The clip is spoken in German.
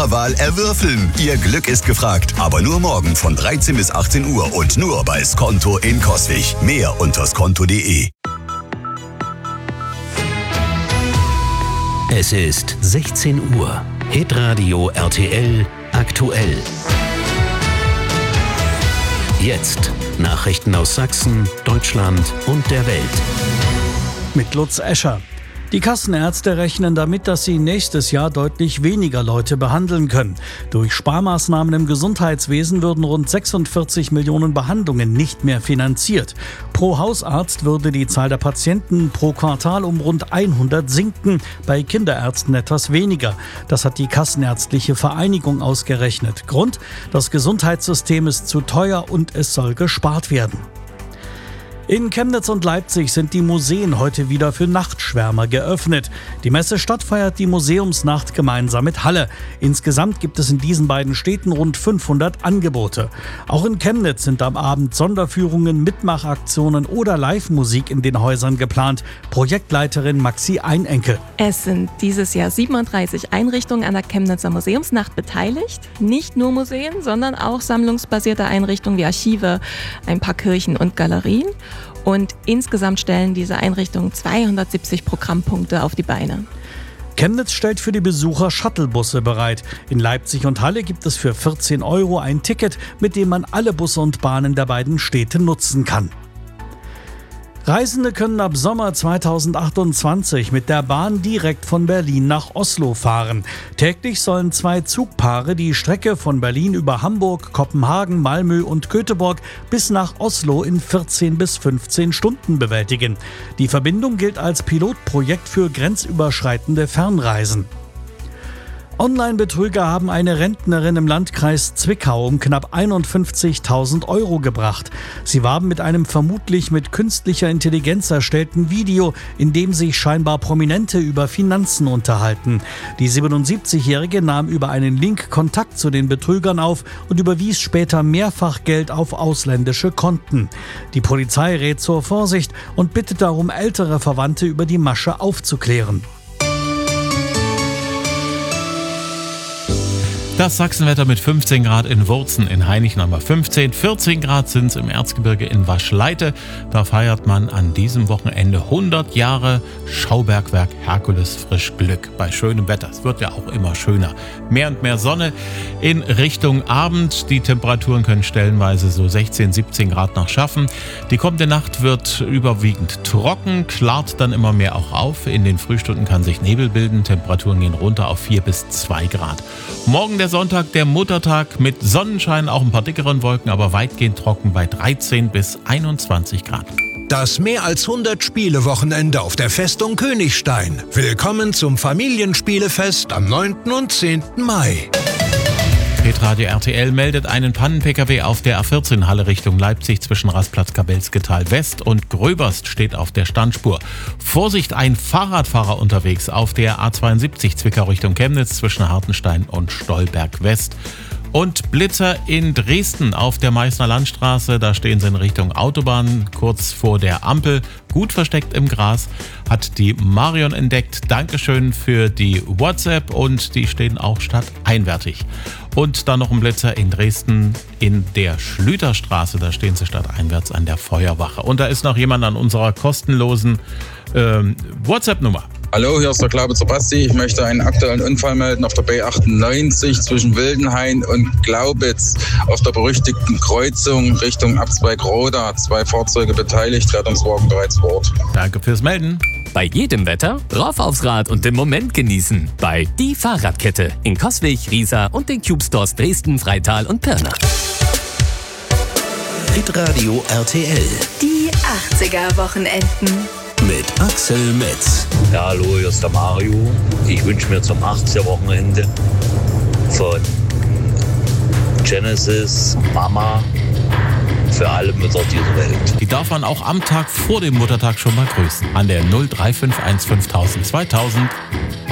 eurer Wahl erwürfeln. Ihr Glück ist gefragt. Aber nur morgen von 13 bis 18 Uhr und nur bei Skonto in Coswig. Mehr unter skonto.de. Es ist 16 Uhr. Hitradio RTL aktuell. Jetzt Nachrichten aus Sachsen, Deutschland und der Welt. Mit Lutz Escher. Die Kassenärzte rechnen damit, dass sie nächstes Jahr deutlich weniger Leute behandeln können. Durch Sparmaßnahmen im Gesundheitswesen würden rund 46 Millionen Behandlungen nicht mehr finanziert. Pro Hausarzt würde die Zahl der Patienten pro Quartal um rund 100 sinken, bei Kinderärzten etwas weniger. Das hat die Kassenärztliche Vereinigung ausgerechnet. Grund: das Gesundheitssystem ist zu teuer und es soll gespart werden. In Chemnitz und Leipzig sind die Museen heute wieder für Nachtschwärmer geöffnet. Die Messestadt feiert die Museumsnacht gemeinsam mit Halle. Insgesamt gibt es in diesen beiden Städten rund 500 Angebote. Auch in Chemnitz sind am Abend Sonderführungen, Mitmachaktionen oder Live-Musik in den Häusern geplant. Projektleiterin Maxi Einenke. Es sind dieses Jahr 37 Einrichtungen an der Chemnitzer Museumsnacht beteiligt. Nicht nur Museen, sondern auch sammlungsbasierte Einrichtungen wie Archive, ein paar Kirchen und Galerien. Und insgesamt stellen diese Einrichtungen 270 Programmpunkte auf die Beine. Chemnitz stellt für die Besucher Shuttlebusse bereit. In Leipzig und Halle gibt es für 14 € ein Ticket, mit dem man alle Busse und Bahnen der beiden Städte nutzen kann. Reisende können ab Sommer 2028 mit der Bahn direkt von Berlin nach Oslo fahren. Täglich sollen 2 Zugpaare die Strecke von Berlin über Hamburg, Kopenhagen, Malmö und Göteborg bis nach Oslo in 14 bis 15 Stunden bewältigen. Die Verbindung gilt als Pilotprojekt für grenzüberschreitende Fernreisen. Online-Betrüger haben eine Rentnerin im Landkreis Zwickau um knapp 51.000 € gebracht. Sie warben mit einem vermutlich mit künstlicher Intelligenz erstellten Video, in dem sich scheinbar Prominente über Finanzen unterhalten. Die 77-Jährige nahm über einen Link Kontakt zu den Betrügern auf und überwies später mehrfach Geld auf ausländische Konten. Die Polizei rät zur Vorsicht und bittet darum, ältere Verwandte über die Masche aufzuklären. Das Sachsenwetter mit 15 Grad in Wurzen, in Hainichen haben wir 15, 14 Grad sind es im Erzgebirge in Waschleite. Da feiert man an diesem Wochenende 100 Jahre Schaubergwerk Herkules Frisch Glück. Bei schönem Wetter, es wird ja auch immer schöner. Mehr und mehr Sonne in Richtung Abend. Die Temperaturen können stellenweise so 16, 17 Grad noch schaffen. Die kommende Nacht wird überwiegend trocken, klart dann immer mehr auch auf. In den Frühstunden kann sich Nebel bilden, Temperaturen gehen runter auf 4 bis 2 Grad. Morgen der Sonntag, der Muttertag mit Sonnenschein, auch ein paar dickeren Wolken, aber weitgehend trocken bei 13 bis 21 Grad. Das mehr als 100 Spiele-Wochenende auf der Festung Königstein. Willkommen zum Familienspielefest am 9. und 10. Mai. Hitradio RTL meldet einen Pannen-PKW auf der A14 Halle Richtung Leipzig zwischen Rastplatz-Kabelsketal West und Gröberst steht auf der Standspur. Vorsicht, ein Fahrradfahrer unterwegs auf der A72 Zwickau Richtung Chemnitz zwischen Hartenstein und Stolberg West. Und Blitzer in Dresden auf der Meißner Landstraße, da stehen sie in Richtung Autobahn, kurz vor der Ampel, gut versteckt im Gras, hat die Marion entdeckt. Dankeschön für die WhatsApp und die stehen auch stadteinwärtig. Und dann noch ein Blitzer in Dresden in der Schlüterstraße, da stehen sie stadteinwärts an der Feuerwache. Und da ist noch jemand an unserer kostenlosen WhatsApp-Nummer. Hallo, hier ist der Glaubitzer Basti. Ich möchte einen aktuellen Unfall melden auf der B98 zwischen Wildenhain und Glaubitz auf der berüchtigten Kreuzung Richtung Abzweig-Roda. 2 Fahrzeuge beteiligt, Rettungswagen bereits vor Ort. Danke fürs Melden. Bei jedem Wetter rauf aufs Rad und den Moment genießen. Bei Die Fahrradkette in Coswig, Riesa und den Cube Stores Dresden, Freital und Pirna. Hitradio RTL Die 80er-Wochenenden. mit Axel Metz. Ja, hallo, hier ist der Mario. Ich wünsche mir zum 80er-Wochenende von Genesis Mama für alle Mütter dieser Welt. Die darf man auch am Tag vor dem Muttertag schon mal grüßen. An der 0351 5000 2000.